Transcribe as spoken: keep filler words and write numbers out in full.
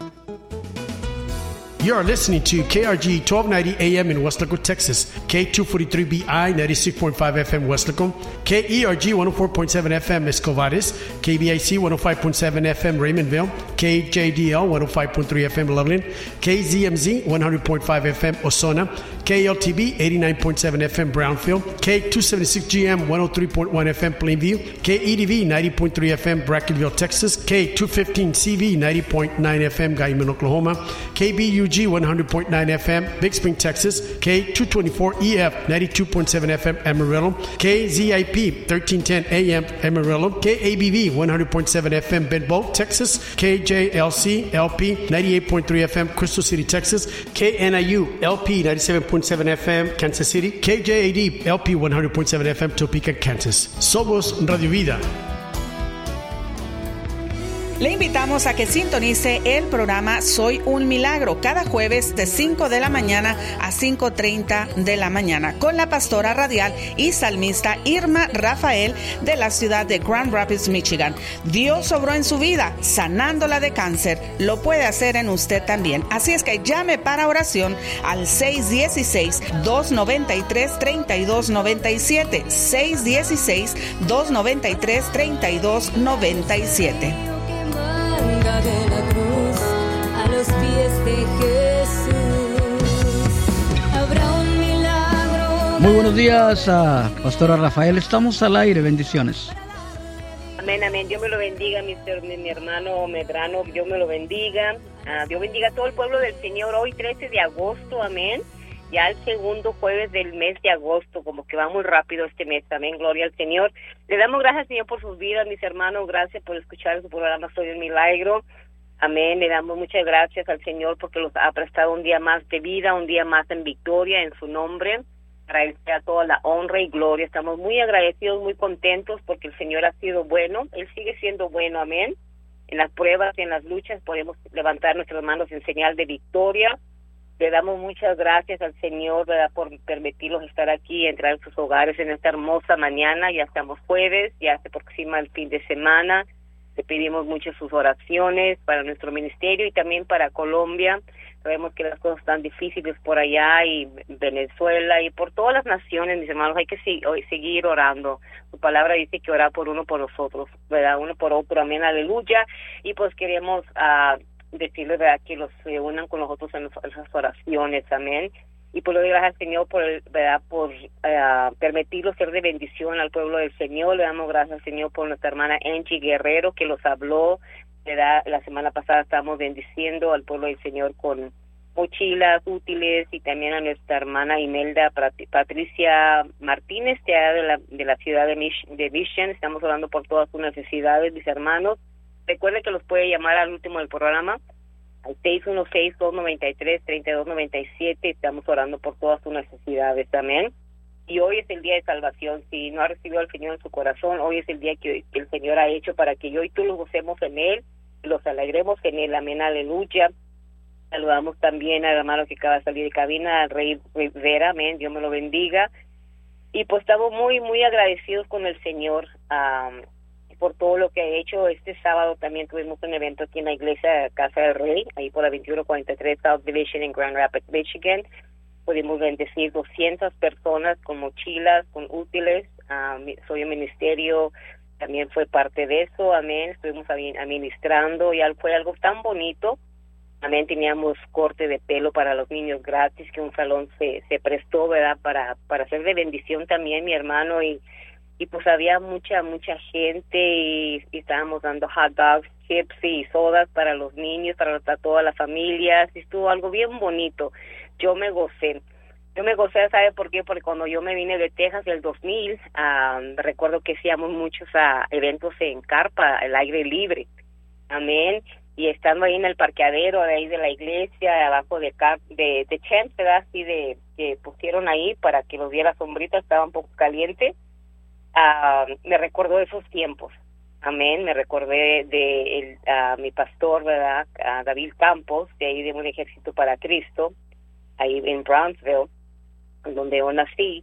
You are listening to K R G twelve ninety A M in Westlaco, Texas, K two forty-three B I ninety-six point five F M Westlaco, K E R G one oh four point seven F M Escovares, K B I C one oh five point seven F M Raymondville, K J D L one oh five point three F M Loveland, K Z M Z one hundred point five F M Osona, K L T B eighty-nine point seven F M Brownfield, K two seventy-six G M one oh three point one F M Plainview, K E D V ninety point three F M Brackenville, Texas, K two fifteen C V ninety point nine F M Guyman, Oklahoma, K B U G one hundred point nine F M Big Spring, Texas, K two twenty-four E F ninety-two point seven F M Amarillo, K Z I P thirteen ten A M Amarillo, K A B V one hundred point seven F M Bedboe, Texas, K J L C L P ninety-eight point three F M Crystal City, Texas, K N I U L P ninety-seven point seven F M Kansas City, K J A D L P one hundred point seven F M Topeka, Kansas. Somos Radio Vida. Le invitamos a que sintonice el programa Soy un Milagro cada jueves de cinco de la mañana a cinco treinta de la mañana con la pastora radial y salmista Irma Rafael de la ciudad de Grand Rapids, Michigan. Dios obró en su vida sanándola de cáncer. Lo puede hacer en usted también. Así es que llame para oración al seis uno seis, dos nueve tres, tres dos nueve siete, seis uno seis, dos nueve tres, tres dos nueve siete. De la cruz a los pies de Jesús habrá un milagro. Muy buenos días, uh, pastora Rafael, estamos al aire, bendiciones. Amén, amén, Dios me lo bendiga, mi, mi hermano Medrano, Dios me lo bendiga, uh, Dios bendiga a todo el pueblo del Señor. Hoy trece de agosto, amén, ya el segundo jueves del mes de agosto, como que va muy rápido este mes, amén, gloria al Señor. Le damos gracias, Señor, por sus vidas, mis hermanos, gracias por escuchar su programa Soy un Milagro, amén. Le damos muchas gracias al Señor porque los ha prestado un día más de vida, un día más en victoria en su nombre, para Él sea toda la honra y gloria. Estamos muy agradecidos, muy contentos porque el Señor ha sido bueno, Él sigue siendo bueno, amén. En las pruebas y en las luchas podemos levantar nuestras manos en señal de victoria. Le damos muchas gracias al Señor, ¿verdad?, por permitirnos estar aquí, entrar en sus hogares en esta hermosa mañana. Ya estamos jueves, ya se aproxima el fin de semana. Le pedimos muchas sus oraciones para nuestro ministerio y también para Colombia. Sabemos que las cosas están difíciles por allá y Venezuela y por todas las naciones, mis hermanos. Hay que si, hoy seguir orando. Su palabra dice que orar por uno por nosotros, ¿verdad? Uno por otro, amén, aleluya. Y pues queremos Uh, decirles, ¿verdad?, que los se unan con nosotros en esas oraciones, amén. Y por lo de gracias al Señor, por, ¿verdad?, por uh, permitirlos ser de bendición al pueblo del Señor. Le damos gracias al Señor por nuestra hermana Angie Guerrero, que los habló, ¿verdad? La semana pasada estábamos bendiciendo al pueblo del Señor con mochilas útiles, y también a nuestra hermana Imelda Patricia Martínez, de la, de la ciudad de, Mich- de Mission. Estamos orando por todas sus necesidades, mis hermanos. Recuerde que los puede llamar al último del programa, al seis uno seis, dos nueve tres, tres dos nueve siete. Estamos orando por todas sus necesidades, amén. Y hoy es el día de salvación. Si no ha recibido al Señor en su corazón, hoy es el día que, que el Señor ha hecho para que yo y tú los gocemos en Él, los alegremos en Él, amén, aleluya. Saludamos también al hermano que acaba de salir de cabina, al Rey Rivera, amén, Dios me lo bendiga. Y pues estamos muy, muy agradecidos con el Señor, um, por todo lo que ha hecho. Este sábado también tuvimos un evento aquí en la iglesia Casa del Rey, ahí por la veintiuno cuarenta y tres South Division en Grand Rapids, Michigan. Pudimos bendecir doscientas personas con mochilas, con útiles. Uh, soy un ministerio, también fue parte de eso, amén. Estuvimos administrando y fue algo tan bonito, amén. Teníamos corte de pelo para los niños gratis, que un salón se, se prestó, ¿verdad?, para, para ser de bendición también, mi hermano, y y pues había mucha, mucha gente y, y estábamos dando hot dogs, chips y sodas para los niños, para, para todas las familias, y estuvo algo bien bonito. Yo me gocé. Yo me gocé, ¿sabe por qué? Porque cuando yo me vine de Texas el dos mil, um, recuerdo que hacíamos muchos uh, eventos en carpa, al aire libre, amén, y estando ahí en el parqueadero de ahí de la iglesia, abajo de car- de, de tent, ¿verdad?, así de, que pusieron ahí para que nos diera sombrita, estaba un poco caliente. Uh, me recordó esos tiempos, amén. Me recordé de el, uh, mi pastor, ¿verdad?, uh, David Campos, de ahí de Un Ejército para Cristo, ahí en Brownsville, donde yo nací,